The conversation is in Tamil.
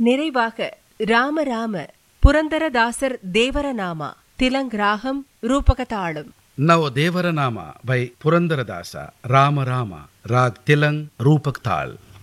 நிறைவாக ராம ராம புரந்தரதாசர் தேவரநாமா திலங் ராகம் ரூபக தாளம். நவ தேவரநாமா பை புரந்தரதாசா ராம ராமா ராக் திலங் ரூபக் தாள்.